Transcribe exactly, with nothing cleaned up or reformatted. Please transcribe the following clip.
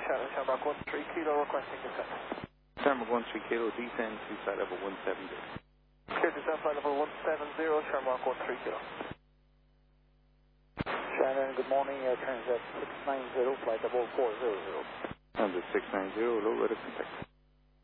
Shannon, Shamrock one three kilo, requesting descent. Shamrock one three kilo, descend to side level one seven zero. Clear descent flight level one seven zero, Shamrock one three kilo. Shannon, good morning, uh, Transat six nine zero, flight level four zero zero. Transat six nine zero, low rate of contact.